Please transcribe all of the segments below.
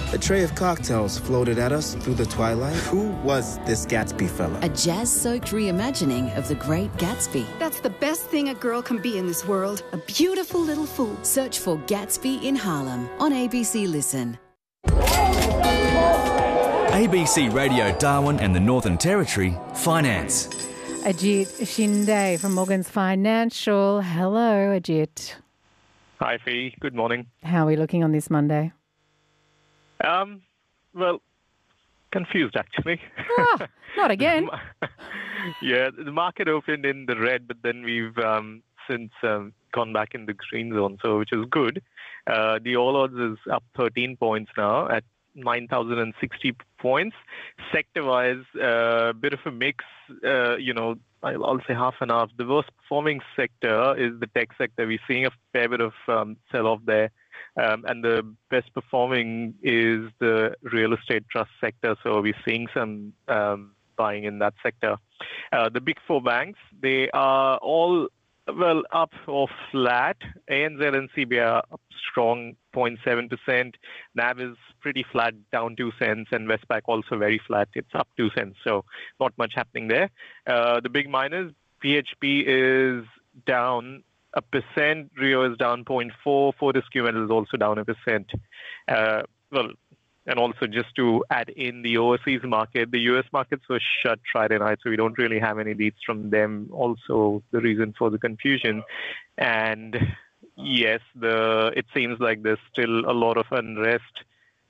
A tray of cocktails floated at us through the twilight. Who was this Gatsby fella? A jazz-soaked reimagining of The Great Gatsby. That's the best thing a girl can be in this world. A beautiful little fool. Search for Gatsby in Harlem on ABC Listen. ABC Radio Darwin and the Northern Territory Finance. Ajit Shinde from Morgans Financial. Hello, Ajit. Hi, Fee. Good morning. How are we looking on this Monday? Well, confused actually. Not again. Yeah, the market opened in the red, but then we've since gone back in the green zone, so which is good. The All Odds is up 13 points now at 9,060 points. Sector-wise, bit of a mix. I'll say half and half. The worst performing sector is the tech sector. We're seeing a fair bit of sell-off there. And the best performing is the real estate trust sector. So we're seeing some buying in that sector. The big four banks, they are all, up or flat. ANZ and CBA are up strong, 0.7%. NAB is pretty flat, down 2 cents. And Westpac also very flat. It's up 2 cents. So not much happening there. The big miners, PHP is down 1%, Rio is down 0.4%, Fortescue Metals is also down 1%. And also just to add in the overseas market, the US markets were shut Friday night, so we don't really have any leads from them. Also, the reason for the confusion. And yes, it seems like there's still a lot of unrest,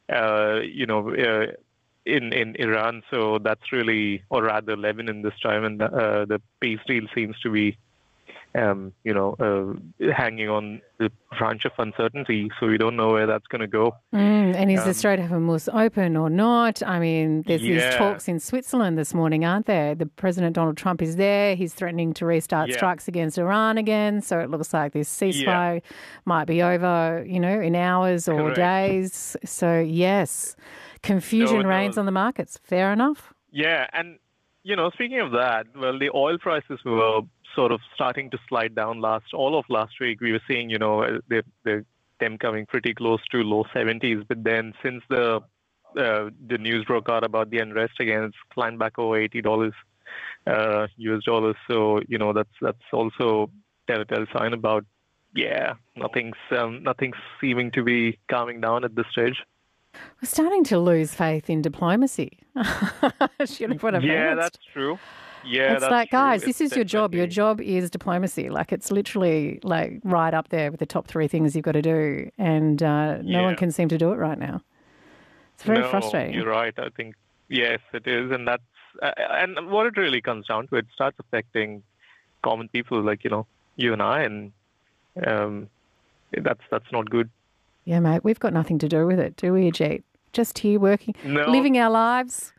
in Iran. So that's really, or rather Lebanon this time, and the peace deal seems to be hanging on the branch of uncertainty, so we don't know where that's going to go. And is the Strait of Hormuz open or not? I mean, there's these talks in Switzerland this morning, aren't there? The President Donald Trump is there. He's threatening to restart strikes against Iran again. So it looks like this ceasefire might be over, in hours or days. So, yes, confusion reigns on the markets. Fair enough. Yeah, and, speaking of that, the oil prices were sort of starting to slide down all of last week. We were seeing, them coming pretty close to low 70s. But then since the news broke out about the unrest again, it's climbed back over $80 US dollars. So, that's also telltale sign about, nothing's seeming to be calming down at this stage. We're starting to lose faith in diplomacy. That's true. Yeah, it's like, guys, this is your job. Your job is diplomacy. Like, it's literally right up there with the top 3 things you've got to do, and no one can seem to do it right now. It's very frustrating. You're right. I think yes, it is, and that's and what it really comes down to, it starts affecting common people like you and I, and that's not good. Yeah, mate, we've got nothing to do with it, do we, Ajit? Just here working, living our lives.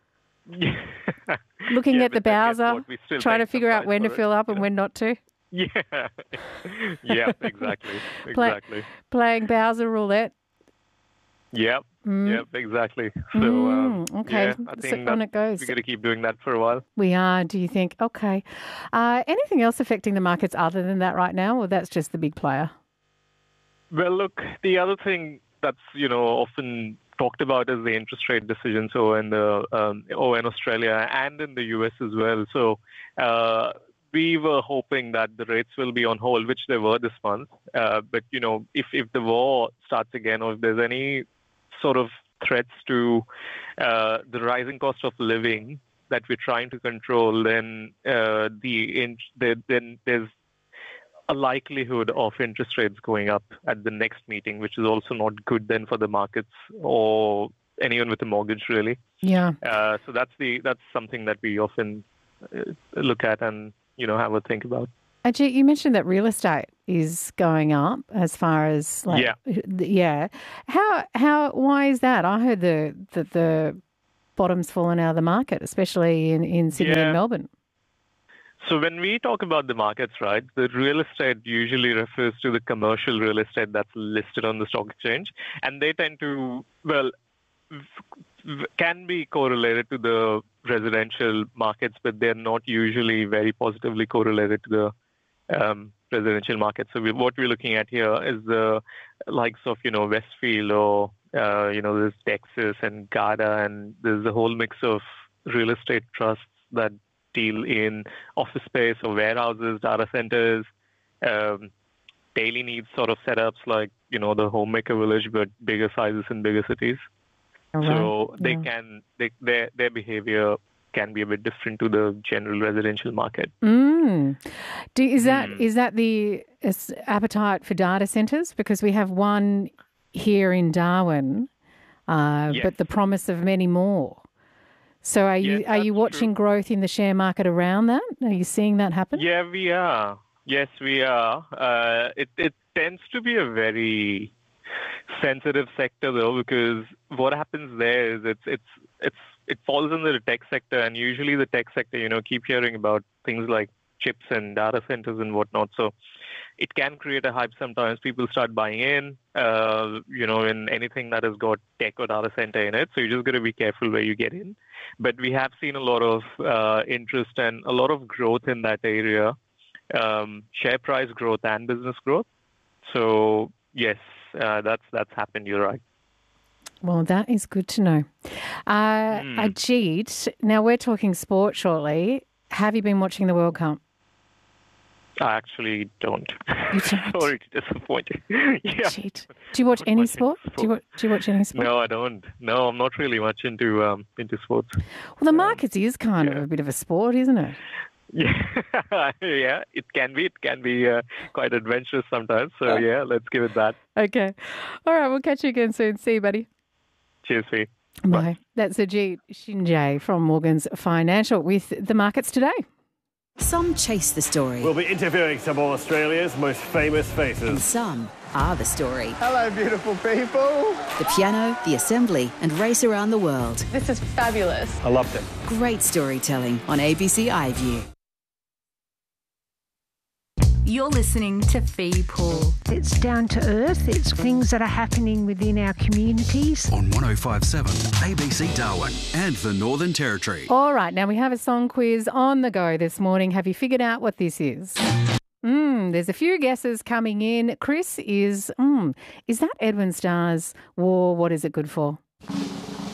Looking at the Bowser, trying to figure out when to fill up and when not to. Yeah, exactly. Playing Bowser roulette. Yep, exactly. So, okay, I think on it goes. We're going to keep doing that for a while. We are, do you think? Okay. Anything else affecting the markets other than that right now, or that's just the big player? Well, look, the other thing that's, often talked about is the interest rate decision, so in Australia and in the US as well. So we were hoping that the rates will be on hold, which they were this month. But, if the war starts again, or if there's any sort of threats to the rising cost of living that we're trying to control, then then there's a likelihood of interest rates going up at the next meeting, which is also not good then for the markets or anyone with a mortgage, really. Yeah. So that's something that we often look at and have a think about. Ajit, you mentioned that real estate is going up as far as why is that? I heard the bottom's fallen out of the market, especially in Sydney and Melbourne. So when we talk about the markets, right, the real estate usually refers to the commercial real estate that's listed on the stock exchange, and they tend to, can be correlated to the residential markets, but they're not usually very positively correlated to the residential market. So what we're looking at here is the likes of, Westfield or There's Texas and Garda, and there's a whole mix of real estate trusts that deal in office space or warehouses, data centers, daily needs sort of setups like, the homemaker village, but bigger sizes in bigger cities. Right. So their behavior can be a bit different to the general residential market. Is that the appetite for data centres? Because we have one here in Darwin, yes, but the promise of many more. So are you watching growth in the share market around that? Are you seeing that happen? Yeah, we are. Yes, we are. It tends to be a very sensitive sector though, because what happens there is it falls under the tech sector, and usually the tech sector, keep hearing about things like chips and data centers and whatnot. So it can create a hype sometimes. People start buying in, in anything that has got tech or data center in it. So you just got to be careful where you get in. But we have seen a lot of interest and a lot of growth in that area, share price growth and business growth. So yes, that's happened. You're right. Well, that is good to know. Ajit, now we're talking sport shortly. Have you been watching the World Cup? I actually don't. You don't? Sorry to disappoint you. Yeah. Ajit. Do you watch any sport? Do you watch any sport? No, I don't. No, I'm not really much into sports. Well, the market is kind of a bit of a sport, isn't it? Yeah, yeah, it can be. It can be quite adventurous sometimes. So, yeah, let's give it that. Okay. All right, we'll catch you again soon. See you, buddy. Cheers, Fee. Bye. That's Ajit Shinjay from Morgans Financial with the markets today. Some chase the story. We'll be interviewing some of Australia's most famous faces. And some are the story. Hello, beautiful people. The piano, the assembly, and race around the world. This is fabulous. I loved it. Great storytelling on ABC iView. You're listening to Fee Pool. It's down to earth. It's things that are happening within our communities. On 105.7 ABC Darwin and the Northern Territory. All right, now we have a song quiz on the go this morning. Have you figured out what this is? There's a few guesses coming in. Chris is that Edwin Starr's War, What Is It Good For?